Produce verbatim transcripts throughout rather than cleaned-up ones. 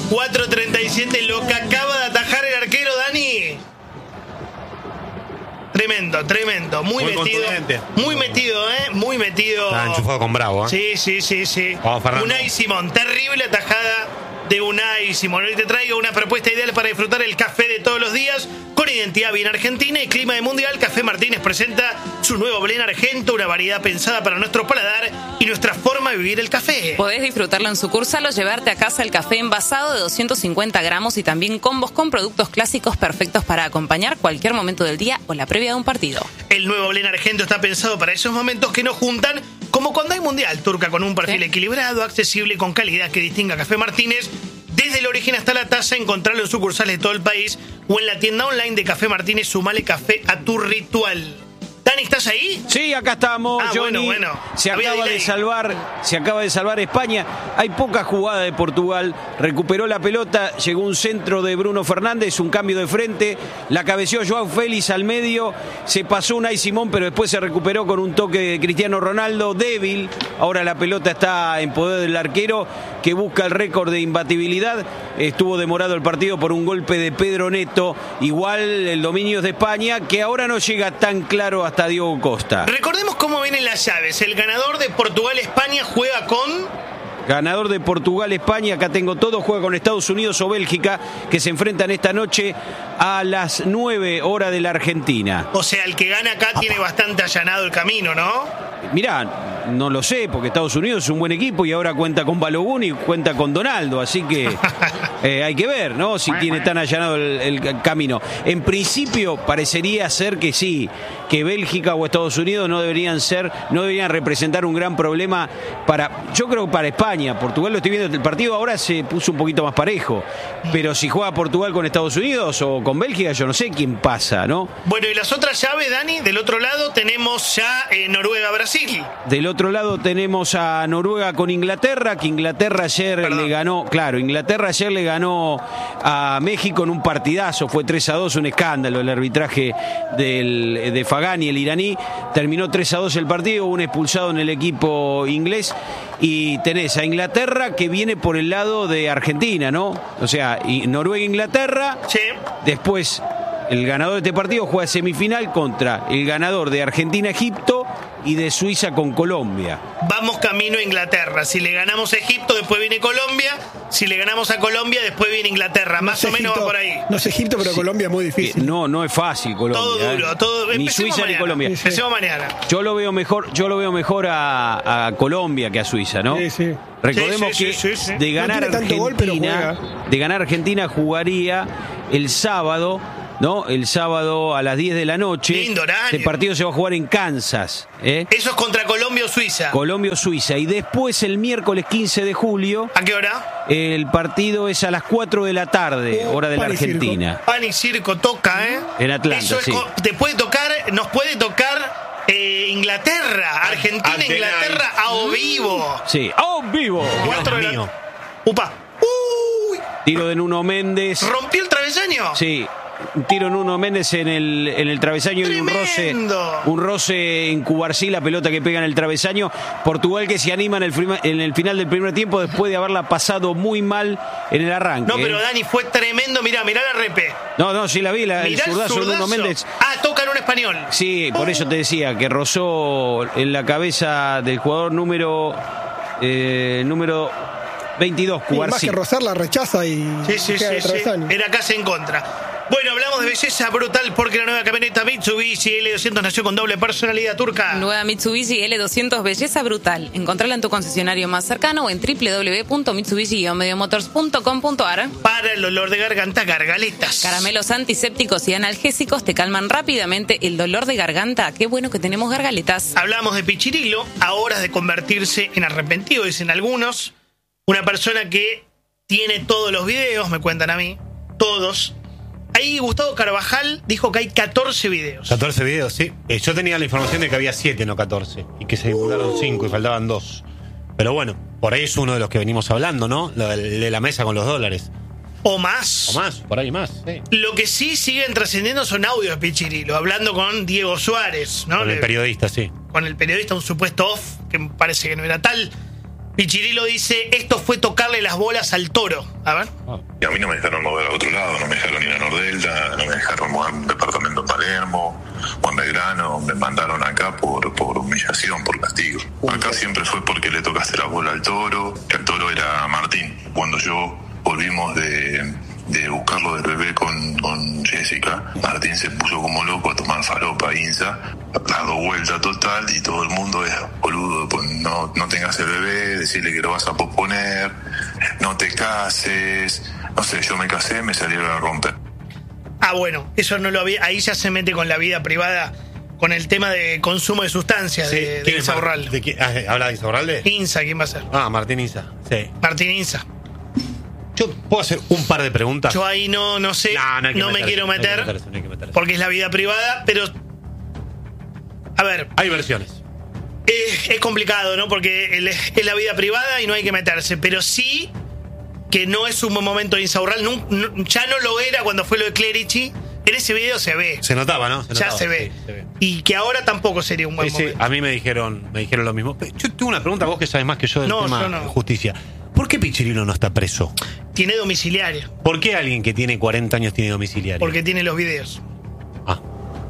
cuatro treinta y siete, lo que acaba de atajar el arquero, Dani. Tremendo, tremendo, muy, muy metido. Muy metido, ¿eh? Muy metido. Está enchufado con Bravo, ¿eh? Sí, sí, sí, sí. Vamos, Fernando. Unai Simón, terrible atajada de Unai Simón. Hoy te traigo una propuesta ideal para disfrutar el café de todos los días con identidad bien argentina y clima de mundial. Café Martínez presenta su nuevo blend argento, una variedad pensada para nuestro paladar y nuestra forma de vivir el café. Podés disfrutarlo en sucursal o llevarte a casa el café envasado de doscientos cincuenta gramos y también combos con productos clásicos perfectos para acompañar cualquier momento del día o la previa de un partido. El nuevo blend argento está pensado para esos momentos que nos juntan, como cuando hay mundial. Turca, con un perfil ¿Sí? equilibrado, accesible y con calidad que distinga a Café Martínez. Desde el origen hasta la taza, encontrarlo en sucursales de todo el país o en la tienda online de Café Martínez. Sumale café a tu ritual. Dani, ¿estás ahí? Sí, acá estamos, ah, Johnny. Bueno, bueno. Se acaba de salvar, se acaba de salvar España. Hay poca jugada de Portugal. Recuperó la pelota, llegó un centro de Bruno Fernández, un cambio de frente, la cabeció Joao Félix al medio, se pasó Unai Simón, pero después se recuperó con un toque de Cristiano Ronaldo, débil. Ahora la pelota está en poder del arquero, que busca el récord de imbatibilidad. Estuvo demorado el partido por un golpe de Pedro Neto. Igual el dominio es de España, que ahora no llega tan claro hasta hasta Diogo Costa. Recordemos cómo vienen las llaves. El ganador de Portugal-España juega con... Ganador de Portugal-España, acá tengo todo, juega con Estados Unidos o Bélgica, que se enfrentan esta noche a las nueve horas de la Argentina. O sea, el que gana acá tiene bastante allanado el camino, ¿no? Mirá, no lo sé, porque Estados Unidos es un buen equipo y ahora cuenta con Balogun y cuenta con Donaldo, así que eh, hay que ver, ¿no? Si tiene tan allanado el, el camino. En principio parecería ser que sí, que Bélgica o Estados Unidos no deberían ser, no deberían representar un gran problema para, yo creo que para España. Portugal, lo estoy viendo, el partido ahora se puso un poquito más parejo, pero si juega Portugal con Estados Unidos o con Bélgica, yo no sé quién pasa, ¿no? Bueno, y las otras llaves, Dani, del otro lado tenemos ya eh, Noruega-Brasil. Del otro lado tenemos a Noruega con Inglaterra, que Inglaterra ayer Perdón. le ganó, claro, Inglaterra ayer le ganó a México en un partidazo, fue tres a dos, un escándalo el arbitraje del, de Fagani, el iraní, terminó tres a dos el partido, un expulsado en el equipo inglés, y tenés a Inglaterra que viene por el lado de Argentina, ¿no? O sea, Noruega-Inglaterra, sí. Después el ganador de este partido juega semifinal contra el ganador de Argentina-Egipto y de Suiza con Colombia. Vamos camino a Inglaterra. Si le ganamos a Egipto, después viene Colombia. Si le ganamos a Colombia, después viene Inglaterra. Más no o menos Egipto, va por ahí. No es Egipto, pero sí. Colombia es muy difícil. No, no es fácil Colombia. Todo duro, ¿eh? todo. Ni Suiza mañana. ni Colombia. Sí, sí. Empecemos mañana. Yo lo veo mejor, yo lo veo mejor a, a Colombia que a Suiza, ¿no? Sí, sí. Recordemos sí, sí, que sí, sí, sí. de ganar no Argentina, gol, pero de ganar Argentina jugaría el sábado. ¿No? El sábado a las diez de la noche. Lindo horario. Este partido se va a jugar en Kansas. ¿eh? Eso es contra Colombia o Suiza. Colombia o Suiza. Y después el miércoles quince de julio. ¿A qué hora? El partido es a las cuatro de la tarde, oh, hora de la Argentina. Circo. Pan y circo toca, ¿eh? En Atlanta, Eso es sí. Co- te puede tocar, nos puede tocar eh, Inglaterra, Argentina, Ante Inglaterra a vivo. Sí, a vivo. Cuatro de la... mío. Upa. Uy. Tiro de Nuno Méndez. ¿Rompió el travesaño? Sí. Un tiro en Nuno Méndez en el, en el travesaño y un roce, un roce en Cubarsí, la pelota que pega en el travesaño. Portugal que se anima en el, prima, en el final del primer tiempo después de haberla pasado muy mal en el arranque. No, pero Dani, fue tremendo. Mirá, mirá la repe. No, no, sí la vi, la, el Mirá zurdazo, el de Nuno zurdazo. Méndez. Ah, toca en un español. Sí, por eso te decía que rozó en la cabeza del jugador número eh, número veintidós, Sí, más Cubarsí. que rozar la rechaza y Sí, sí, queda sí, de sí. travesaño. Era casi en contra. Bueno, hablamos de belleza brutal porque la nueva camioneta Mitsubishi L doscientos nació con doble personalidad, Turca. Nueva Mitsubishi L doscientos Belleza Brutal. Encontrala en tu concesionario más cercano o en doble u doble u doble u punto mitsubishi guion medio motors punto com punto a r. Para el dolor de garganta, gargaletas. Caramelos antisépticos y analgésicos te calman rápidamente el dolor de garganta. Qué bueno que tenemos gargaletas. Hablamos de Pichirilo, a horas de convertirse en arrepentido, dicen algunos. Una persona que tiene todos los videos, me cuentan a mí, todos. Ahí Gustavo Carvajal dijo que hay catorce videos. catorce videos, sí. Eh, yo tenía la información de que había siete, no catorce. Y que se divulgaron cinco y faltaban dos. Pero bueno, por ahí es uno de los que venimos hablando, ¿no? Lo de, de la mesa con los dólares. O más. O más, por ahí más, sí. Lo que sí siguen trascendiendo son audios de Pichirilo, hablando con Diego Suárez, ¿no? Con el periodista, sí. Con el periodista, un supuesto off, que me parece que no era tal. Pichirilo dice, esto fue tocarle las bolas al toro. A ver. Y a mí no me dejaron mover al otro lado, no me dejaron ir a Nordelta, no me dejaron mover un departamento en Palermo o en Belgrano, me mandaron acá por, por humillación, por castigo. Acá siempre fue porque le tocaste la bola al toro, el toro era Martín. Cuando yo volvimos de, de buscarlo del bebé con, con Jessica, Martín se puso como loco a tomar falopa, Insa, dado vuelta total y todo el mundo es boludo, pues no, no tengas el bebé, decirle que lo vas a posponer, no te cases, no sé, yo me casé, me salieron a romper. Ah, bueno, eso no lo había, ahí ya se mete con la vida privada, con el tema de consumo de sustancias, Sí, de, de ¿quién es Mar- Insaurralde. de quién- ah, ¿Habla de Insaurralde? Insa, ¿quién va a ser? Ah, Martín Insa. Sí. Martín Insa. Yo puedo hacer un par de preguntas. Yo ahí no, no sé, No, no hay que no me meterse, quiero no hay que meter, meterse, no hay que meterse. porque es la vida privada, pero... A ver, Hay versiones. es, es complicado, ¿no? Porque el- es la vida privada y no hay que meterse, pero sí que no es un buen momento de Insaurral, no, no- ya no lo era cuando fue lo de Clerici, en ese video se ve, Se notaba, ¿no? Se ya notaba, se ve. sí, se ve. Y que ahora tampoco sería un buen Sí, sí, momento. a mí me dijeron, me dijeron lo mismo. Yo tengo una pregunta, vos que sabes más que yo del No, tema yo no. de justicia. ¿Por qué Pichirilo no está preso? Tiene domiciliaria, ¿Por qué alguien que tiene cuarenta años tiene domiciliario? porque tiene los videos. Ah.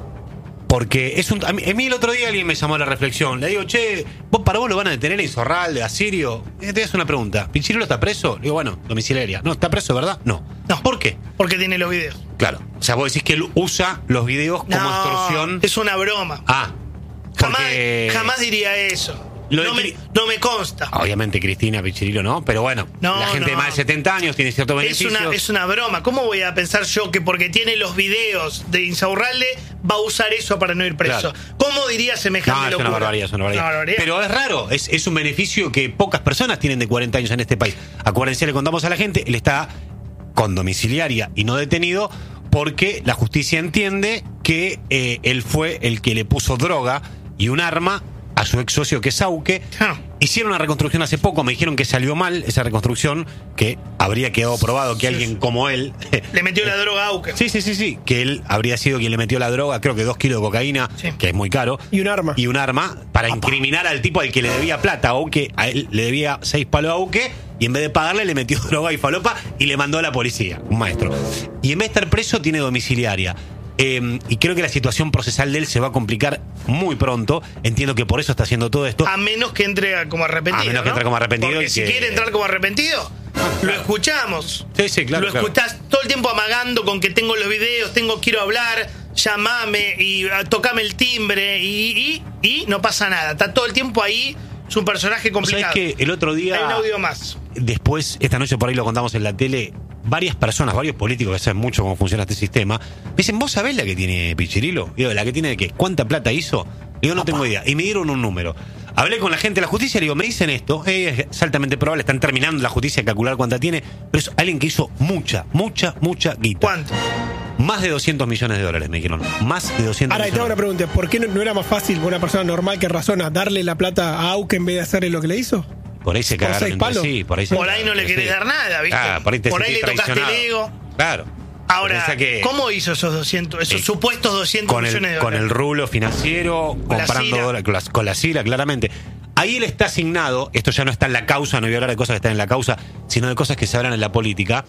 Porque es un. A mí, a mí el otro día alguien me llamó a la reflexión. Le digo, che, ¿vos para vos lo van a detener a Insaurralde, a Sirio? Eh, Te hago una pregunta. ¿Pichirilo está preso? Le digo, bueno, domiciliaria. No, ¿está preso, verdad? No. No. ¿Por qué? Porque tiene los videos. Claro. O sea, vos decís que él usa los videos como No, extorsión. es una broma. Ah. Jamás, Porque jamás diría eso. Lo de No me, Cri- no me consta. Obviamente Cristina Pichirilo no, pero bueno, No, la gente no. de más de setenta años tiene cierto Es beneficio. una, es una broma. ¿Cómo voy a pensar yo que porque tiene los videos de Insaurralde va a usar eso para no ir preso? Claro. ¿Cómo diría semejante No, es locura? una barbaridad, es una barbaridad. Una barbaridad. Pero es raro, es, es un beneficio que pocas personas tienen de cuarenta años en este país. Acuérdense, le contamos a la gente, él está con domiciliaria y no detenido porque la justicia entiende que eh, él fue el que le puso droga y un arma a su ex socio que es Sauque. Ah. Hicieron una reconstrucción hace poco, me dijeron que salió mal esa reconstrucción, que habría quedado probado que Sí, alguien sí. como él... Le metió la droga a Auque. Sí, sí, sí, sí, que él habría sido quien le metió la droga, creo que dos kilos de cocaína, Sí. que es muy caro. Y un arma. Y un arma para incriminar al tipo al que le debía plata. Auque, a él le debía seis palos a Auque, y en vez de pagarle le metió droga y falopa y le mandó a la policía, un maestro. Y en vez de estar preso, tiene domiciliaria. Eh, y creo que la situación procesal de él se va a complicar muy pronto. Entiendo que por eso está haciendo todo esto. A menos que entre como arrepentido. A menos que ¿no? entre como arrepentido Porque y si que- quiere entrar como arrepentido, lo claro. escuchamos. Sí, sí, claro, Lo claro. escuchás todo el tiempo amagando con que tengo los videos, tengo quiero hablar, llamame y ah, tocame el timbre y, y, y no pasa nada. Está todo el tiempo ahí. Es un personaje complicado. ¿Sabés que el otro día... Hay un audio más. Después, esta noche por ahí lo contamos en la tele, varias personas, varios políticos que saben mucho cómo funciona este sistema, me dicen, ¿vos sabés la que tiene Pichirilo? Digo, ¿la que tiene de qué? ¿Cuánta plata hizo? Digo, no tengo idea. Y me dieron un número. Hablé con la gente de la justicia y le digo, me dicen esto, eh, es altamente probable, están terminando la justicia de calcular cuánta tiene, pero es alguien que hizo mucha, mucha, mucha guita. ¿Cuánto? Más de doscientos millones de dólares, me dijeron. Más de doscientos Ahora, y tengo millones. una pregunta. ¿Por qué no, no era más fácil para una persona normal que razona darle la plata a Auque en vez de hacerle lo que le hizo? Por ahí se ¿Por cagaron seis entre palos? sí, por ahí se Por ahí no le cagaron entre querés sí. dar nada, ¿viste? Ah, por ahí, te Por ahí sentís le tocaste el traicionado. ego. Claro. Ahora, Pensá que ¿cómo hizo esos doscientos, esos Eh, supuestos doscientos con millones de el, con dólares? el rulo financiero, Con la comprando Cira. dólares, con la, con la Cira, claramente. Ahí él está asignado, esto ya no está en la causa, no voy a hablar de cosas que están en la causa, sino de cosas que se hablan en la política.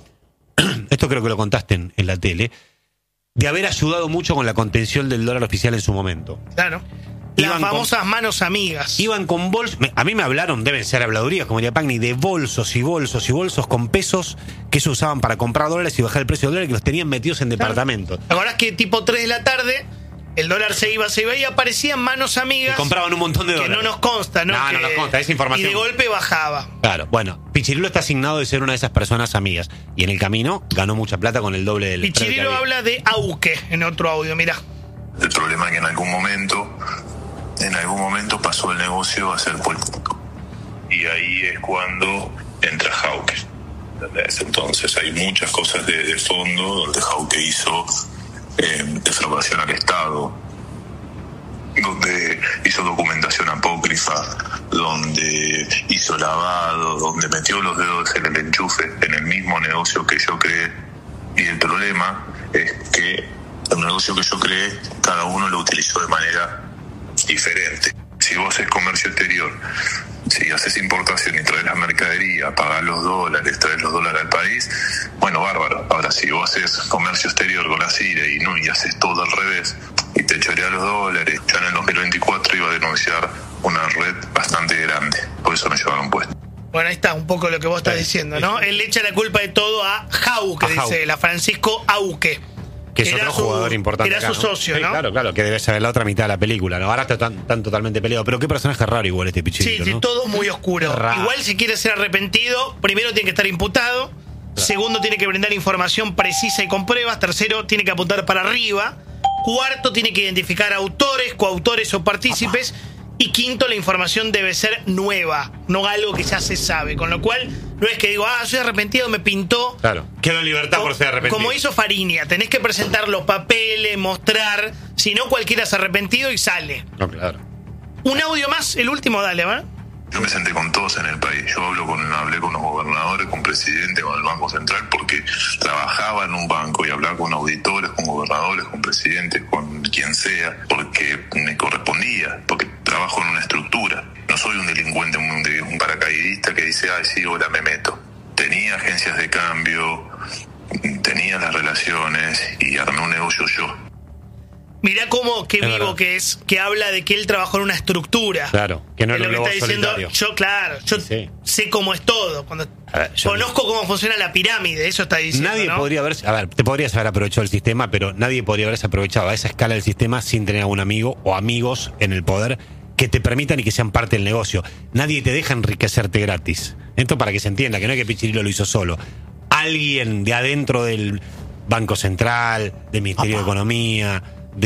Esto creo que lo contaste en, en la tele, de haber ayudado mucho con la contención del dólar oficial en su momento. Claro. Las Iban con- famosas manos amigas. Iban con bolsos, me- a mí me hablaron, deben ser habladurías, como diría Pagni, de bolsos y bolsos y bolsos con pesos que se usaban para comprar dólares y bajar el precio del dólar, que los tenían metidos en departamentos. ¿Te acordás que tipo tres de la tarde el dólar se iba, se iba y aparecían manos amigas? Que compraban un montón de que dólares. no nos consta, ¿no? No, Que- no nos consta, es información. Y de golpe bajaba. Claro, bueno, Pichirilo está asignado de ser una de esas personas amigas. Y en el camino ganó mucha plata con el doble del spread que Pichirilo había. habla de Auque en otro audio, mirá. El problema es que en algún momento, en algún momento pasó el negocio a ser político. Y ahí es cuando entra Jauque. ¿Entendés? Entonces hay muchas cosas de, de fondo donde Jauque hizo eh, defraudación al Estado, donde hizo documentación apócrifa, donde hizo lavado, donde metió los dedos en el enchufe, en el mismo negocio que yo creé. Y el problema es que el negocio que yo creé, cada uno lo utilizó de manera diferente. si vos haces comercio exterior, si haces importación y traes la mercadería, pagás los dólares, traes los dólares al país, bueno, bárbaro. Ahora, si vos haces comercio exterior con la Siria y no y haces todo al revés y te choreas los dólares, ya en el dos mil veinticuatro iba a denunciar una red bastante grande. Por eso me llevaron puesto. Bueno, ahí está un poco lo que vos estás Sí, diciendo, ¿no? Él le echa la culpa de todo a Jauque, A Jauque. dice la Francisco Auque. Que es Era otro su- jugador importante. Era acá, su ¿no? socio, Sí, ¿no? Claro, claro, que debe ser la otra mitad de la película, ¿no? Ahora está tan, tan totalmente peleado. Pero qué personaje raro igual este Sí, Pichirilo, sí, ¿no? todo muy oscuro. Raro. Igual si quiere ser arrepentido, primero tiene que estar imputado, segundo tiene que brindar información precisa y con pruebas, tercero tiene que apuntar para arriba, cuarto tiene que identificar autores, coautores o partícipes, y quinto la información debe ser nueva, no algo que ya se sabe, con lo cual no es que digo, ah, soy arrepentido, me pintó. Claro. Quedó en libertad por ser arrepentido. Como hizo Fariña, tenés que presentar los papeles, mostrar, si no cualquiera es arrepentido y sale. No, claro. Un audio más, el último, dale, ¿va? Yo me senté con todos en el país. Yo hablo con, hablé con los gobernadores, con presidente, con el Banco Central, porque trabajaba en un banco y hablaba con auditores, con gobernadores, con presidentes, con quien sea, porque me correspondía, porque trabajo en una estructura. No soy un delincuente, un, un paracaidista que dice, ay, sí, ahora me meto. Tenía agencias de cambio, tenía las relaciones y armé un negocio yo. Mirá cómo, qué Es vivo verdad. que es, que habla de que él trabajó en una estructura. Claro, que no Es era lo un que lobo está diciendo. solitario. Yo, claro, yo Sí. sé cómo es todo. Cuando A ver, yo- conozco cómo funciona la pirámide, eso está diciendo. Nadie ¿no? podría haberse, a ver, te podrías haber aprovechado el sistema, pero nadie podría haberse aprovechado a esa escala del sistema sin tener algún amigo o amigos en el poder que te permitan y que sean parte del negocio. Nadie te deja enriquecerte gratis. Esto para que se entienda, que no es que Pichirilo lo hizo solo. Alguien de adentro del Banco Central, del Ministerio de Economía,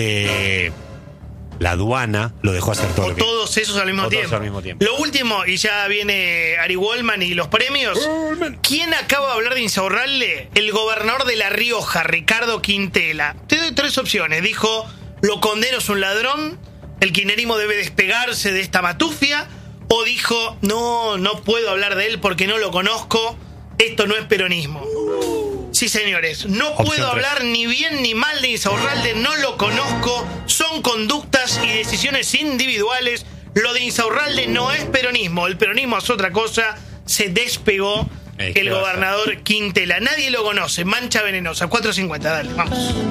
de la aduana, lo dejó hacer todo O lo que... todos esos al mismo, O todos tiempo. al mismo tiempo. Lo último, y ya viene Ari Wallman y los premios. ¿Quién acaba de hablar de Insaurralde? El gobernador de La Rioja, Ricardo Quintela. Te doy tres opciones. Dijo, lo condeno, es un ladrón, el kirchnerismo debe despegarse de esta matufia. O dijo, no, no puedo hablar de él porque no lo conozco, esto no es peronismo. Sí, señores, no Opción puedo tres. hablar ni bien ni mal de Insaurralde, no lo conozco, son conductas y decisiones individuales. Lo de Insaurralde no es peronismo, el peronismo es otra cosa, se despegó Eh, ¿qué el va a gobernador Quintela. Nadie lo conoce, mancha venenosa, cuatro cincuenta, dale, vamos.